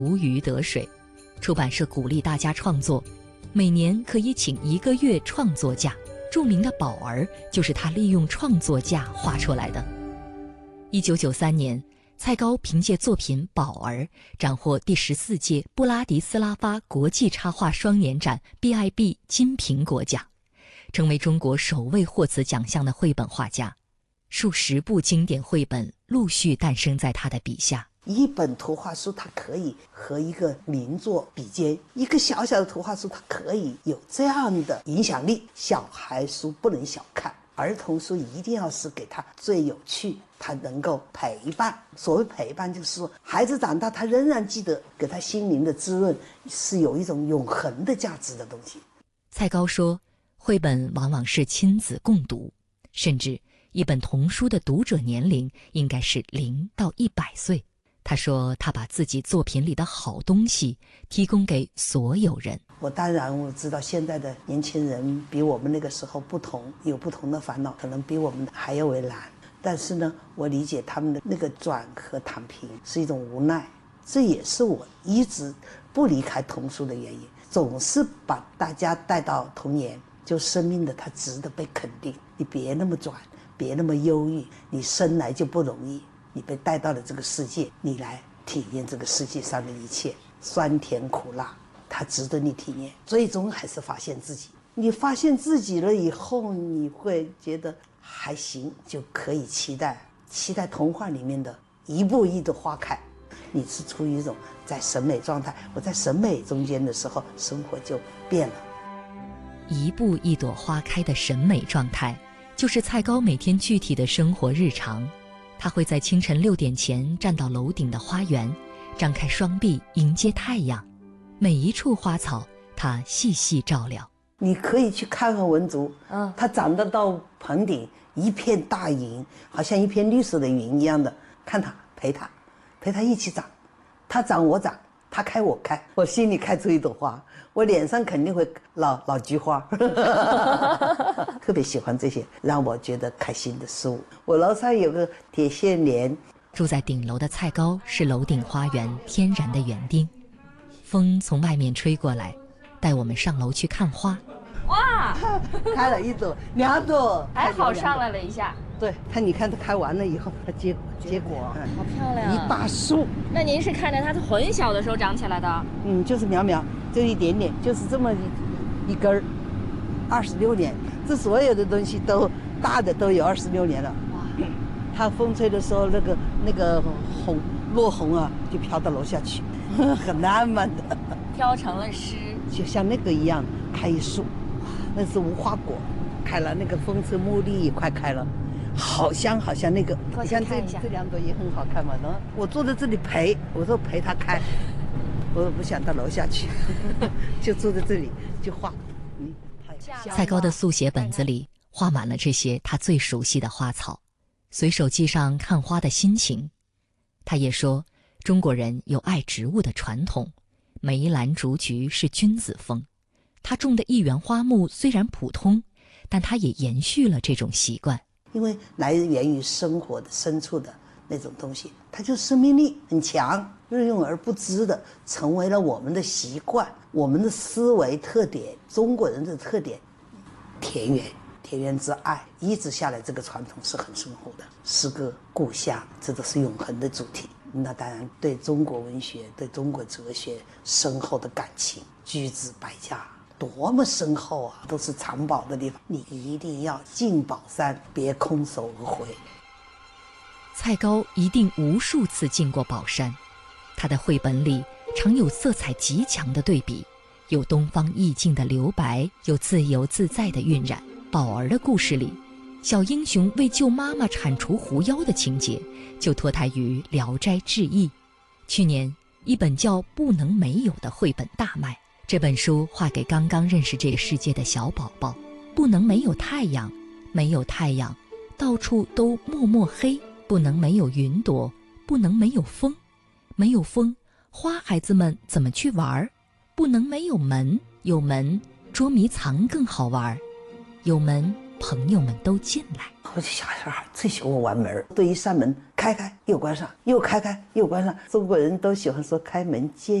无鱼得水。出版社鼓励大家创作，每年可以请1个月创作假。著名的宝儿就是他利用创作假画出来的。1993年，蔡高凭借作品《宝儿》斩获第14届布拉迪斯拉发国际插画双年展 BIB 金苹果奖，成为中国首位获此奖项的绘本画家。数十部经典绘本陆续诞生在他的笔下。 一本图画书它可以和一个名作比肩，一个小小的图画书它可以有这样的影响力。小孩书不能小看，儿童书一定要是给他最有趣，他能够陪伴。所谓陪伴，就是说孩子长大他仍然记得，给他心灵的滋润是有一种永恒的价值的东西。 蔡高说，绘本往往是亲子共读，甚至一本童书的读者年龄应该是0到100岁。他说，他把自己作品里的好东西提供给所有人。 我当然我知道现在的年轻人比我们那个时候不同，有不同的烦恼，可能比我们还要为难。但是呢，我理解他们的那个转和躺平是一种无奈，这也是我一直不离开童书的原因。总是把大家带到童年，就生命的它值得被肯定。你别那么转，别那么忧郁，你生来就不容易。你被带到了这个世界，你来体验这个世界上的一切酸甜苦辣，它值得你体验。最终还是发现自己，你发现自己了以后，你会觉得还行，就可以期待童话里面的一步一朵花开。你是处于一种在审美状态，我在审美中间的时候，生活就变了。 一步一朵花开的审美状态，就是蔡高每天具体的生活日常。他会在清晨6点前站到楼顶的花园，张开双臂迎接太阳，每一处花草他细细照料。 你可以去看看文竹，它长得到棚顶一片大云，好像一片绿色的云一样的，看它，陪它一起长，它长我长，它开我开，我心里开出一朵花，我脸上肯定会老菊花。特别喜欢这些让我觉得开心的事物。我楼上有个铁线莲。 住在顶楼的蔡高是楼顶花园天然的园丁。风从外面吹过来，带我们上楼去看花。 哇， 开了1朵2朵， 还好上来了一下。 对，你看它开完了以后，它结果， 好漂亮， 一把树。 那您是看着它很小的时候长起来的？ 就是苗苗，就一点点，就是这么一根儿，26年，这所有的东西都大的都有26年了。哇，它风吹的时候，那个落红啊，就飘到楼下去，很浪漫的， 飘成了诗， 就像那个一样，开一树，那是无花果，开了，那个风车茉莉也快开了。好香好香，那个你看这 2朵也很好看嘛。我坐在这里我说陪它开，我不想到楼下去，就坐在这里就画。 蔡高的速写本子里画满了这些他最熟悉的花草，随手记上看花的心情。他也说，中国人有爱植物的传统，梅兰竹菊是君子风。他种的一园花木虽然普通，但他也延续了这种习惯。 因为来源于生活的深处的那种东西，它就生命力很强，日用而不知的成为了我们的习惯，我们的思维特点，中国人的特点。田园之爱一直下来，这个传统是很深厚的。诗歌、故乡，这都是永恒的主题。那当然对中国文学、对中国哲学深厚的感情，居之百家，多么深厚啊，都是藏宝的地方。你一定要进宝山，别空手而回。 蔡高一定无数次进过宝山，他的绘本里常有色彩极强的对比，有东方意境的留白，有自由自在的晕染。宝儿的故事里，小英雄为救妈妈铲除狐妖的情节就脱胎于《聊斋志异》。去年一本叫《不能没有》的绘本大卖，这本书画给刚刚认识这个世界的小宝宝。不能没有太阳，没有太阳，到处都默默黑；不能没有云朵，不能没有风，没有风，花孩子们怎么去玩？不能没有门，有门捉迷藏更好玩，有门朋友们都进来。 我就小孩最喜欢玩门，对一扇门开开又关上，又开开又关上。中国人都喜欢说开门见